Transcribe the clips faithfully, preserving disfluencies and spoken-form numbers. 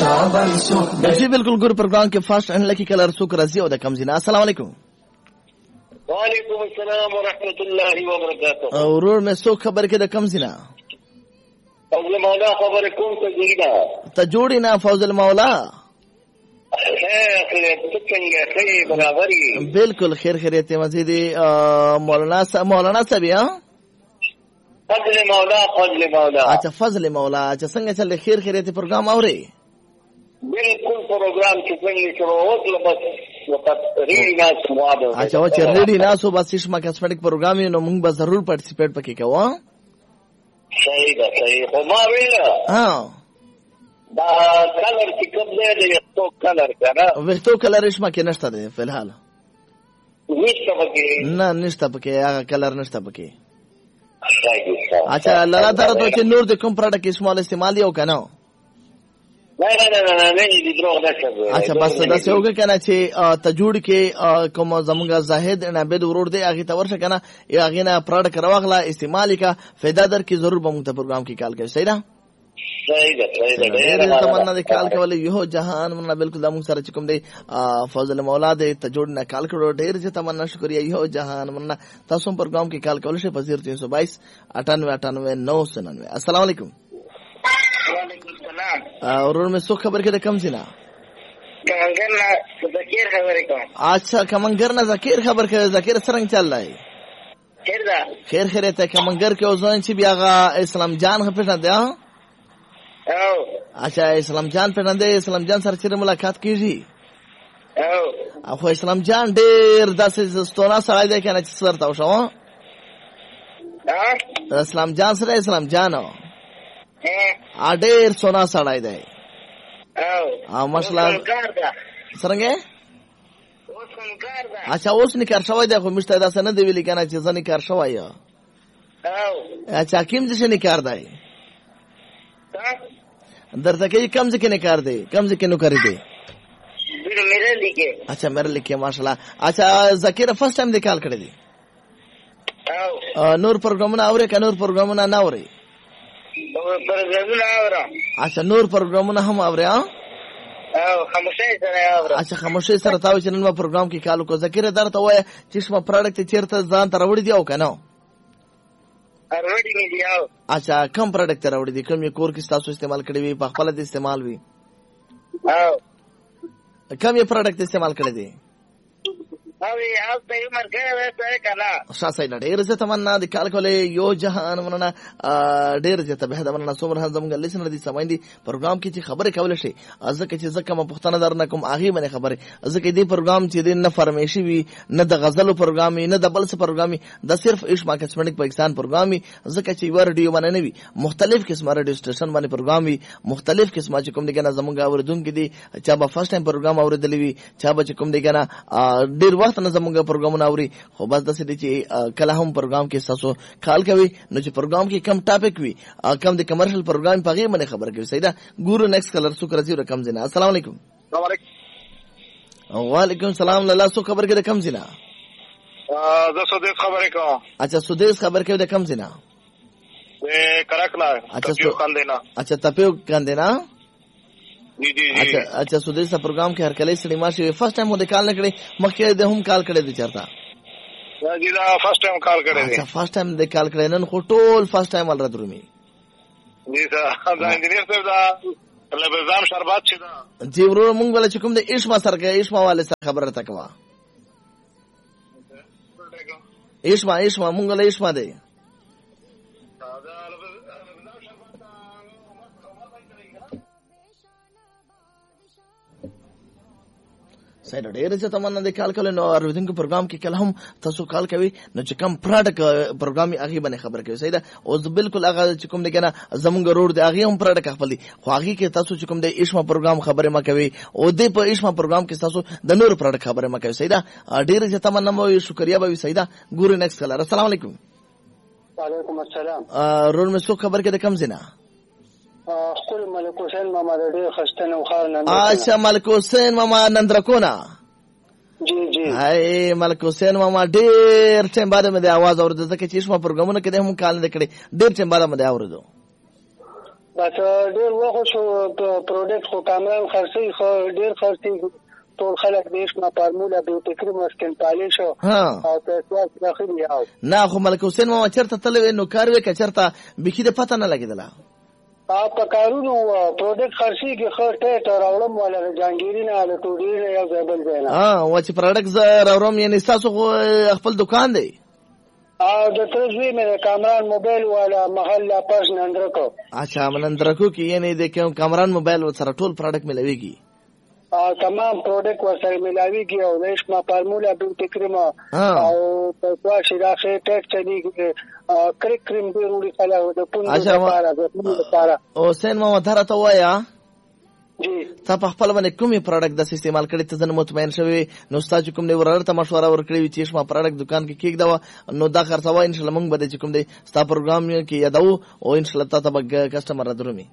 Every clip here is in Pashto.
जी बिल्कुल गुरु प्रोग्राम के first and lucky colour सुक रजी और कम जिना। अस्सलाम वालेकुम। वालेकुम अस्सलाम व रहमतुल्लाहि व बरकातहू। और में सो खबर के कम जिना फौजल मौला खबर कौन से जीना तजोड़ी ना फौजल मौला बराबरी बिल्कुल खैर खैरियत मजीद मौलाना साहब मौलाना साहब यहाँ फजल मौला फजल मौला अच्छा फजल मौला अच्छा संग चल खैर खैरियत प्रोग्राम और बिल्कुल प्रोग्राम कितने शुरू बस वक्त रेडी ना स्वाद अच्छा वो रेडी ना सो बस इश्मा कॉस्मेटिक प्रोग्राम है नो मुंग बस जरूर पार्टिसिपेट पके का वो सही है सही हो मावेला हां दा कलर की कब दे दे तो कलर का ना वेस्तो कलर इश्मा के नष्टा दे फिलहाल निश्ता पके ना निश्ता पके या कलर निश्ता पके अच्छा लगा था तो कि नूर दे कम प्रोडक्ट इस्तेमाल इस्तेमाल हो का ना नहीं नहीं नहीं नहीं दिद्रो ना अच्छा बस दस होगे कहना छे तजुड़ के कम जमगा जाहिद ना बेद उरोड दे आगे तवर से कहना ये आगे ना प्रोडक्ट करवागला इस्तेमाल का फायदा दर की जरूर बमुता प्रोग्राम की काल के सही ना सही है सही है तमन्ना दे काल के वाले यो जहान मन्ना बिल्कुल दमु सारे चिकम दे फजल मौला दे तजुड़ ना काल करो ढेर जे तमन्ना शुक्रिया यो जहान मन्ना तसम प्रोग्राम की काल के वाले से पजीर तीन सौ बाईस अठानवे अठानवे नौ सौ नन्वे। अस्सलाम वालेकुम। और में सुख खबर के कम सी ना कमंगर ना जकीर खबर को अच्छा कमंगर ना जकीर खबर के जकीर सरंग चल रहा है खैर दा खैर खैर है कमंगर के ओजन ची बियागा इस्लाम जान खपे ना दे ओ अच्छा इस्लाम जान पे ना दे इस्लाम जान सर चिर मुलाकात कीजी ओ अखो इस्लाम जान डेर दस स्टोना सराय दे के ना सर ताऊ शो हां इस्लाम जान सर इस्लाम जान आ डेर सोना सड़ाई दे ओ मसला सरंगे अच्छा ओस निकार शवाय देखो मिस्टर से न देवी लिखाना चीज निकार शवाय अच्छा किम जैसे निकार दे अंदर तक ये कम से के निकार दे कम से के नु कर दे मेरे लिखे अच्छा मेरे लिखे माशाल्लाह। अच्छा जकीर फर्स्ट टाइम निकाल कर दी नूर प्रोग्राम ना और का नूर प्रोग्राम ना ना और अच्छा नूर प्रोग्राम ना हम आवरे हां अच्छा खामोशी सर ताऊ चैनल में प्रोग्राम की काल को जकीर दर तो है चश्मा प्रोडक्ट चेरता जान तरवड़ी दियो का ना अरवड़ी में दियो अच्छा कम प्रोडक्ट तरवड़ी दी कम ये कोर की सासु इस्तेमाल कड़ी भी पखपला दे इस्तेमाल भी हां कम ये प्रोडक्ट इस्तेमाल करे दी अभी आप तो उम्र के वैसे है कना शासै ना ढेर से तमन्ना दी काल कोले यो जहान मनना ढेर से तबह दमना सोमर हजम गल लिसन दी समैंदी प्रोग्राम की खबर कवले शे अज के चीज कम पुख्ताना दर न कम आगे मने खबर अज के दी प्रोग्राम ची दिन न फरमेशी भी न द गजल प्रोग्राम न द बल से प्रोग्राम द सिर्फ इश्मा कॉस्मेटिक पाकिस्तान प्रोग्राम अज के ची रेडियो माने ने भी मुख्तलिफ किस्म रेडियो स्टेशन माने प्रोग्राम भी मुख्तलिफ किस्म ची कुम दिगना जमुगा और दुन की दी चाबा फर्स्ट टाइम प्रोग्राम और दिलवी चाबा ची कुम दिगना देर वक्त न जमुगा प्रोग्राम नावरी हो बस दस दी कला हम प्रोग्राम के ससो खाल कवी न ची प्रोग्राम की कम टॉपिक भी कम द कमर्शियल प्रोग्राम पागे मने खबर के सईदा गुरु नेक्स्ट कलर सुकरजी रकम जिना। अस्सलाम वालेकुम। वालेकुम सलाम लला सु खबर के रकम जिना द सुदेश खबर को अच्छा सुदेश खबर के रकम जिना ए करकला अच्छा क्यों कर देना अच्छा तपियो कर देना जी जी जी अच्छा अच्छा सुदेश प्रोग्राम के हर कले सिनेमा से फर्स्ट टाइम वो निकालने के मक्के दे हम कॉल करे विचारता जी दा फर्स्ट टाइम कॉल करे अच्छा फर्स्ट टाइम दे कॉल करे नन को टोल फर्स्ट टाइम वाला दुरमी जी सर दा इंजीनियर साहब दा लबजाम शरबत छिदा जी रो मुंग वाला चुकुम दे इश्मा सर के इश्मा वाले से खबर तकवा इश्मा इश्मा मुंग वाला इश्मा दे साइड ढेर से तमन्ना दे काल कले नो अरविंद प्रोग्राम के कल हम तसो काल कवि न चकम प्रोडक्ट प्रोग्राम आगे बने खबर के सही ओ बिल्कुल आगा चुकुम दे केना जमुंग रोड दे आगे हम प्रोडक्ट खपली खागी के तसो चुकुम दे इश्मा प्रोग्राम खबर में कवि ओ दे पर इश्मा प्रोग्राम के तसो दनूर प्रोडक्ट खबर में कवि सही ढेर से तमन्ना मो शुक्रिया भाई सही गुरु नेक्स्ट कलर। अस्सलाम वालेकुम। वालेकुम अस्सलाम। रोड में सो खबर के कम जिना خپل ملک حسین ماما د ډېر خسته نو خار نن अच्छा मलिक हुसैन मामा नंद्रकोना जी जी हाय मलिक हुसैन मामा ढेर टाइम बाद में आवाज और जैसे कि चश्मा प्रोग्राम ने कदे हम काल निकले ढेर टाइम बाद में आवाज दो بس ډېر وخت شو پروډکټ خو کامران خرڅي خو ډېر خرڅي ټول خلک دیش ما فارمولا بیوټیکري مسکن پالیش او پیسې داخلي یاو نه خو ملک حسین ما چرته تلوي نو کار وکړ چرته بخي د پته نه لګیدله ا په کارونو پروډکټ خرڅي کې خرڅه ته راوړم ولا جانګيري نه له ټوډي نه یو ځای بل ځای نه ها و چې پروډکټ ز راوړم یعنی تاسو خپل دکان دی او د ترځوي مې کامران موبایل والا محله پاس نندرکو اچھا منندرکو کې یعنی د کامران موبایل سره ټول پروډکټ ملويږي تمام پروډکټ ورسره ملاويږي او ریشما فارمولا بیوټیکري ما او په شراخه ټیک چلیږي کریک کریم دی وروړي خلا د پوند لپاره د پوند لپاره او سین ما درته وایا جی تا په خپل باندې کومي پروډکټ د استعمال کړی ته ځن مطمئن شوی نو ستاسو کوم دی ورته مشوره ورکړی چې شما پروډکټ دکان کې کېګ دا نو دا خرڅوا ان شاء الله موږ به چې کوم دی ستاسو پروګرام کې یادو او ان شاء الله تاسو به کسٹمر درومي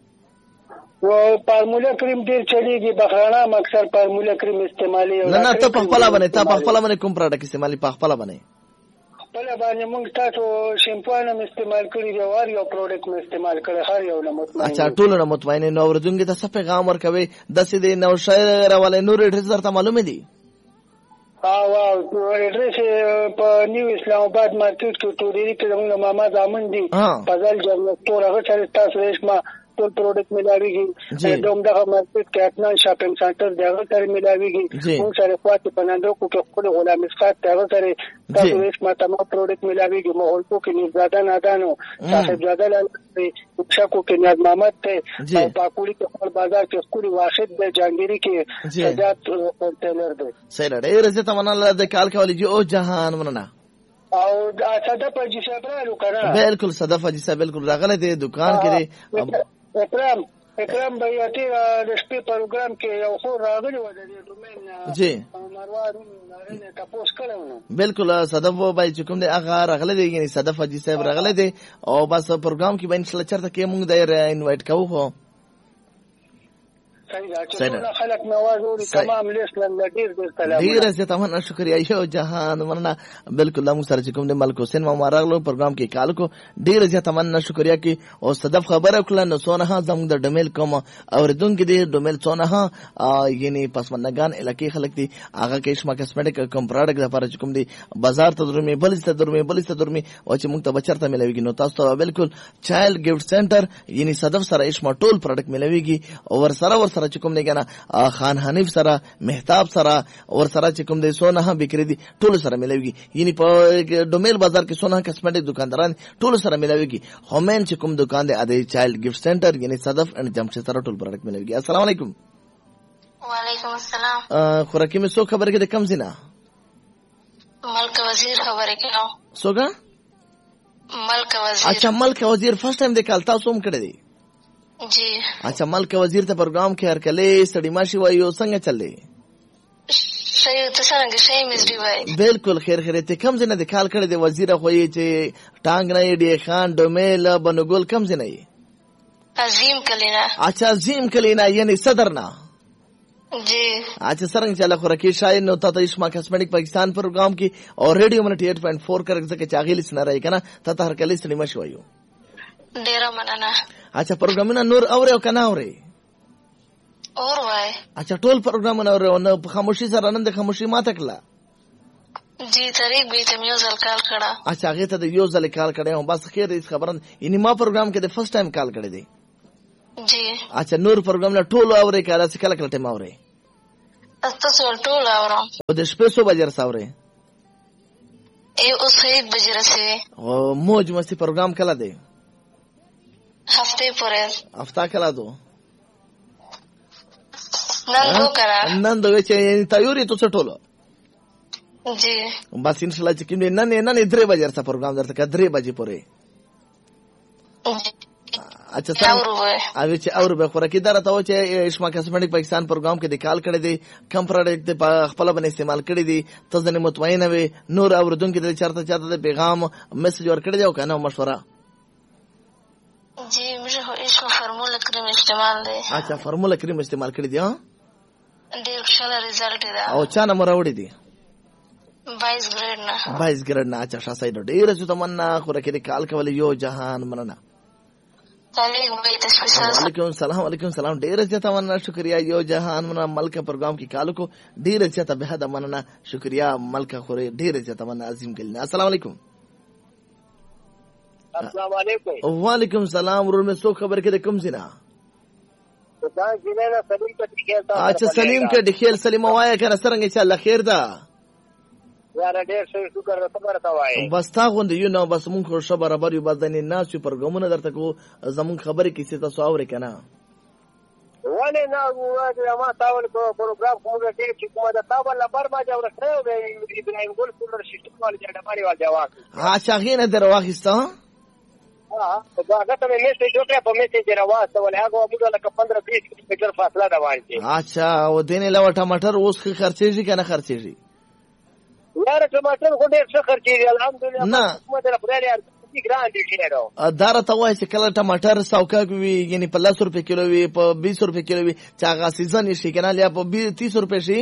و فارمولا کریم ډیر چلیږي بخرانه اکثر فارمولا کریم استعمالي نه نه ته په خپل باندې ته په خپل باندې کوم پروډکټ استعمالي په خپل باندې خپل باندې موږ تاسو شیمپو نه استعمال کړی دی او یو پروډکټ مې استعمال کړی هر یو نه مطمئن اچھا ټول نه مطمئن نو ورځونګه ته څه پیغام ورکوي د سیدې نو شاعر راواله نور اډرس درته معلومه دي ها واو اډرس په نیو اسلام آباد مارکیټ کې ټوډيري کې موږ ماما ځامن دي فضل جنت تور هغه سره تاسو ریشما ټول پروډکټ ملاويږي دوم دغه مارکیټ کې اتنا شاپینګ سنټر دغه سره ملاويږي موږ سره خواته پناندو کو کې خپل غلام اسقات دغه سره تاسو ریشما تمام پروډکټ ملاويږي ماحول کو کې نزاده نادانو صاحب زاده لته شکو کې نیاز محمد ته او پاکوړي کې خپل بازار کې خوري واحد د جانګيري کې سجاد کنټینر دی سره ډېر زه تمنا الله د کال کولې جو جهان مننه او صدف حجی صاحب راغلو کنه بالکل صدف حجی صاحب بالکل راغله دی دکان کې دی اکرام اکرام بایاتی د شپې پروګرام کې یو خور راغلی و د ډومین جی مروان نه تاسو کړو بالکل صدف بای چې کوم دی هغه راغله دی یعنی صدف حجی صاحب راغله دی او بس پروګرام کې به ان شاء الله چرته کې موږ دای انوایټ کوو خو صحیح خلک نواز اوري تمام لیست لن ډیر ډیر سلام ډیر زه تمنا شکریا یو جهان مننه بالکل موږ سره کوم دی ملک حسین ما راغلو پروګرام کې کال کو ډیر زه تمنا شکریا کې او صدف خبره کړل نو سونه زموږ د ډمیل کوم اوریدونکو دی ډمیل سونه یعنی پسمنګان علاقې خلک دي هغه کې شما کسمټیک کوم پروډکټ لپاره کوم دی بازار ته درومي بل ست درومي بل ست درومي او چې موږ ته بچرته ملويږي نو تاسو ته بالکل چایلډ گیفت سنټر یعنی صدف سره شما ټول پروډکټ ملويږي او ور سره ور سره چې کوم دی کنه خان حنیف سره مهتاب سره ور سره چې کوم دی سونه بکری دي ټول سره ملويږي یعنی په ډومیل بازار کې سونه کسمټیک دکانداران ټول سره ملويږي همین چې کوم دکان دی اده چایلډ گیفت سنټر یعنی صدف اند جمشید سره ټول پروډکټ ملويږي السلام علیکم وعلیکم السلام خوراکي مې سو خبر کې د کم زینا ملک وزیر خبره کړو سوګه ملک وزیر اچھا ملک وزیر فرست ټایم د کال تاسو هم کړی دی جی اچھا ملک وزیر ته پروګرام کې هر کله سړی ماشي وایو څنګه چلې صحیح ته څنګه صحیح مزدي وای بالکل خیر خیر ته کم زنه د کال کړی دی وزیر خو یې چې ټانګ نه دی خان ډومیل بنګول کم زنه یې عظیم کلینا اچھا عظیم کلینا یعنی صدر نه جی اچھا څنګه چلا خو رکی شاید نو ته اسما کسمټیک پاکستان پروګرام کې او ریډیو منټ اټ پوینټ فور کرک ځکه چې اغیل سن راي کنه ته هر کله سړي مشو وایو ډیر مننه اچھا پروګرامونه نور اوري او کنه اوري اور وای اچھا ټول پروګرامونه اوري نو په خاموشي سره نن د خاموشي ماته کړه جی طریق به ته یو ځل کال کړه اچھا هغه ته د یو ځل کال کړه او بس خیر دې خبرن یعنی ما پروګرام کې د فرست ټایم کال کړی دی جی اچھا نور پروګرامونه ټول اوري کړه چې کله کله ټیم اوري تاسو ټول اورم او د شپې سو بجر ساوري ای اوس هیڅ بجر سي او موج مستی پروګرام کله دی هفته پورې هفته کله دو نن دو کرا نن دوی چې تیاری تو څټولو جی بس ان شاء الله چې کینې نن نن درې بجې سره پروګرام درته کا درې بجې پورې اچھا څنګه اوی چې اور به خوراکي درته و چې اشما کسمټیک پاکستان پروګرام کې د کال کړی دی کم پروډکټ په خپل باندې استعمال کړی دی ته ځنه مطمئن وي نور اوردونکو د چارته چارته د پیغام میسج ور کړی دی او کنه مشوره جی مجھے اشما فارمولا کریم استعمال دی اچھا فارمولا کریم استعمال کړی دی ها ډیر ښه رزلټ دی او چا نمبر وړي دی بائیس ګریډ نه بائیس ګریډ نه اچھا شاسای ډیر څه تمنا خوراکي د کال کول یو جهان مننه वालेकुम सलाम वालेकुम सलाम ډیره زیاته مننه شکریا یو جهان مننه ملک پروګرام کې کالو کو ډیره زیاته به د مننه شکریا ملک خوري ډیره زیاته مننه عظیم ګلنه السلام علیکم السلام علیکم وعلیکم سلام ورور مې څو خبر کې د کوم زینا دا زینه سلیم ته کېتا اچھا سلیم کې د خیل سلیم وایي کنه څنګه چې الله خیر ده یاره ډېر شکر خبره تا وایي بس تا غوند یو نو بس مونږ خو ش برابر یو بس د ناس په پروګرامونه درته کو زمون خبرې کیسه تاسو اوري کنه ولې نه وایي ما تاول کو پروګرام کومه کې چې کومه دا تاول لپاره ما جوړ کړو د ابراهیم ګل کولر سیستم والے جوړماري وال جواب ها شاغینه درواخسته ها دا هغه ته میسج وکړه په میسج راواسته ولې هغه موږ لکه پندرہ بیس کیلومتر فاصله ده وایي اچھا او دینه لا ټماټر اوس خرچېږي کنه خرچېږي یاره ټماټر خو ډېر ښه خرچېږي الحمدلله نه کومه در خدای دې ګران دي شهرو دار ته وایي چې کله ټماټر سوکا وي یعنی په لس روپے کیلو وي په بیس روپے کیلو وي چې هغه سیزن شي کنه یا په تیس روپے شي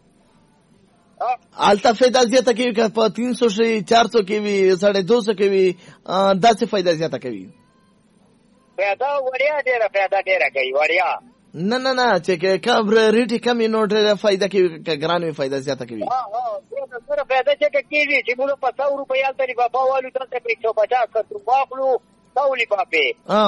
التا فایده زیاته کوي که په تین سو شي چار سو کې وي ساڑھے دو سو کې وي داسې فایده زیاته کوي فایده وړیا ډېره فایده ډېره کوي وړیا نه نه نه چې کم ریټ کم نو ډېره فایده کوي که ګران وي فایده زیاته کوي ها ها سره فایده چې کوي چې موږ په سو روپیا تری په پاوالو دلته په ایک سو پچاس کتو واخلو سولې پاپه ها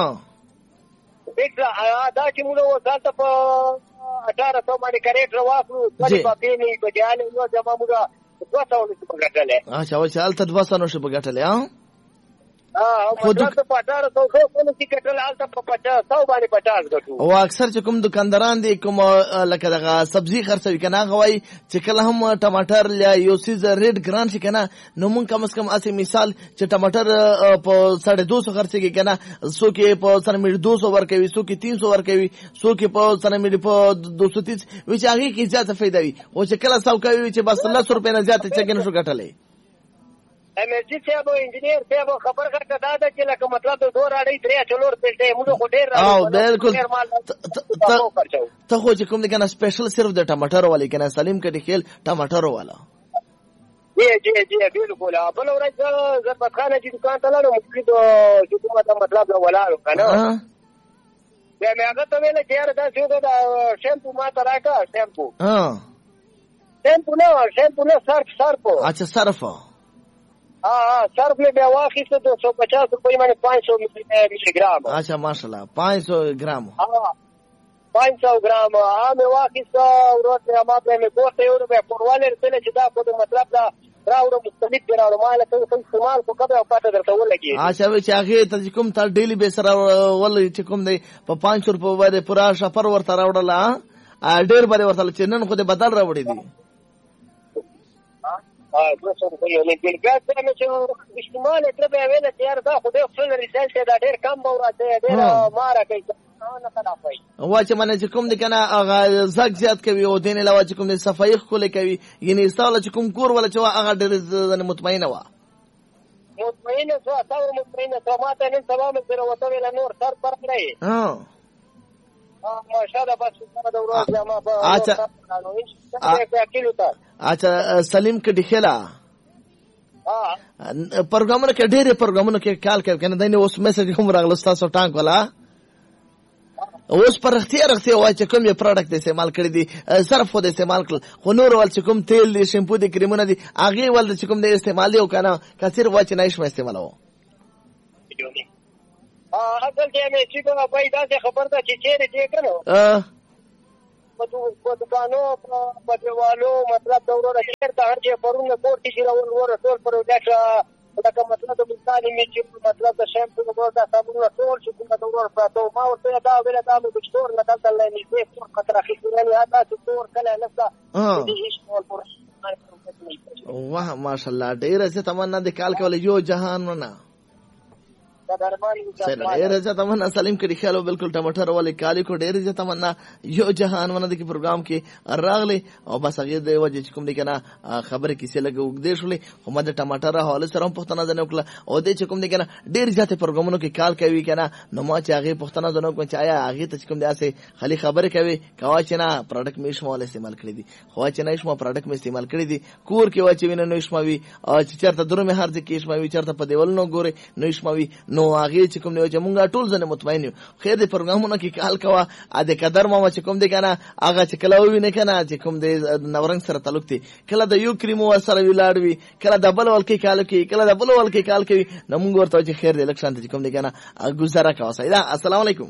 دغه دا چې موږ وځه په اٹھارہ سو باندې کریټ واخلو سولې پاپه نه بجاله نو جما موږ دوه سو نه پګټلې اچھا و چې الته دوه سو نه پګټلې ها ها مطلب په اٹھارہ سو خو څه چې کټل الته په پچاس سو باندې پچاس غټو او اکثر چې کوم دکانداران دي کوم لکه دغه سبزی خرڅوي کنه غوي چې کله هم ټماټر یا یو سیز ریډ ګران شي کنه نو مونږ کم از کم اسې مثال چې ټماټر په ساڑھے دو سو خرڅيږي کنه سو کې په سره مې دو سو ورکوي سو کې تین سو ورکوي سو کې په سره مې په دو سو تیس وچ هغه کې زیاته فائدہ وي او چې کله سو کوي چې بس لس روپے نه زیاته چې کنه شو ګټلې امرجی صاحب انجینیر صاحب خبر کړه دا د چې لکه مطلب دوه راډي درې چلور پېټه موږ خو ډېر راځو او بالکل ته خو چې کوم دي کنه سپیشل صرف د ټماټر والی کنه سلیم کډي خیل ټماټر والا جی جی جی بالکل بل ورځ زربت خان چې دکان ته لاړو موږ د حکومت مطلب ولاړو کنه بیا مې هغه ته ویل چې یار دا څه دا شیمپو ما ته راکا شیمپو ها شیمپو نه شیمپو نه صرف صرف اچھا صرف हाँ हाँ सर्फ में व्यवहार की तो दो सौ पचास रुपये मैंने पाँच सौ मिलीग्राम अच्छा माशाल्लाह पाँच सौ ग्राम हाँ पाँच सौ ग्राम हाँ मैं वहाँ की सौ रोज में हमारे में बहुत है और मैं पुरवाले पहले जिदा को तो मतलब दा राउंड मुस्तलिफ गिरा और माल तो कोई इस्तेमाल को कब औकात करता वो लगी अच्छा वे चाहे तजिकुम था डेली बेसरा वाले चिकुम दे पाँच सौ रुपये वाले पूरा सफर वर्ता राउंडला डेढ़ बारे वर्ता चेन्नन को दे बदल रहा बड़ी दी हाँ दो सौ रुपये होने के लिए क्या में जो इस्तेमाल इतना बेवेल है यार दा खुदे फुल रिजल्ट है दा ढेर कम हो रहा है ढेर मारा कहीं ना करा पाई واچ منه چې کوم د کنه هغه زګ زیات کوي او دین علاوه چې کوم د صفایخ کولې کوي یعنی استاله چې کوم کور ولا چې هغه ډېر مطمئنه و مطمئنه سو تاسو مطمئنه سو ماته نن سبا مې سره وته ویل نور سر پر نه ها ماشاءالله بس دا ورځ ما په اچھا اچھا سلیم کډي خلا ها پروګرامونه کې ډېر پروګرامونه کې کال کوي کنه دنه اوس میسج هم راغلو تاسو ټانک ولا اوس پر اختیار اختیار وای چې کوم یو پروډکټ استعمال کړی دي صرف خو د استعمال کړ خو نور ول چې کوم تیل دي شیمپو دي کریمونه دي هغه ول چې کوم د استعمال یو کنه کثیر وای چې نایش ما استعمالو اصل کې مې چې کومه پیدا څه خبر ده چې چیرې دې کړو اه په په دکانو په دیوالو مطلب دا ورو راځي ته هر چې پرونه کوټ کې راول ور ټول پر دغه دا مطلب د مثال می چې مطلب د شیمپو ورو دا صابون ټول چې کومه دا ورو پاتو ما ورته دا ویل دا مې دکتور نه دلته لني دې څو خطر اخیستل یا دا چې ټول کله لسه دې هیڅ ټول پر واه ماشاءالله ډېر څه تمنا د کال کول یو جهان نه ډېر څه تمنا سلیم کړي خیالو بالکل ټماټر والے کالی کو ډېر څه تمنا یو جهان ونه د پروګرام کې راغلی او بس هغه د وجه چې کوم دي کنه خبره کیسه لګو وګدې شولې هم د ټماټر حواله سره پښتنه ځنه وکړه او د چې کوم دي کنه ډېر ځاته پروګرامونو کې کال کوي کنه نو ما چې هغه پښتنه ځنه کوم چې آیا هغه ته کوم دي اسه خالي خبره کوي کوا چې نه پروډکټ میش مول استعمال کړی دي خو چې نه شمه پروډکټ می استعمال کړی دي کور کې واچې وینې نو شموي او چې چرته درو می هر ځکه شموي چرته په دیول نو ګوره نو شموي نو هغه چې کوم نه چې مونږه ټول ځنه مطمئن یو. خیر دې پروګرامونه کې کال کوا ا دې قدر ماما چې کوم دې کنه هغه چې کله ویني کنه چې کوم دې نورنګ سره تعلق دی کله د یو کریمو سره ویلاړ وی کله د بل ول کې کال کې کله د بل ول کې کال کوي نو مونږ ورته چې خیر دې لکشان چې کوم دې کنه گزاره کا وسایدا. السلام علیکم.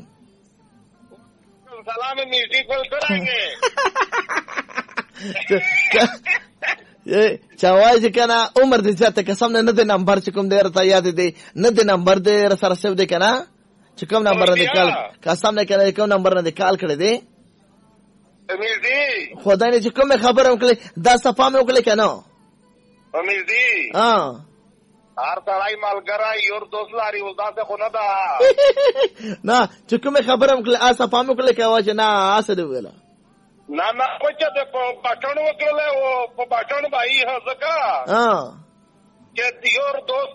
سلام میوزیک ول کراږي چاوای چې کنه عمر دې ځته قسم نه د نمبر چې کوم دې راته یاد دی نه د نمبر دې سره سیو دې کنه چې کوم نمبر دې کال قسم نه کنه کوم نمبر نه دې کال کړی دی میوزی خدای نه چې کوم خبره وکړي دا صفه مې وکړي کنه میوزی ها هر سړی ملګری یور دوست لري ولدا څه خو نه ده نه چې کوم خبره وکړي آ صفه مې وکړي کاوه چې نه آسه دی ویلا نه نه کوچه د پټڼ وکړله او په پټڼ بای هزکا ها چې یور دوست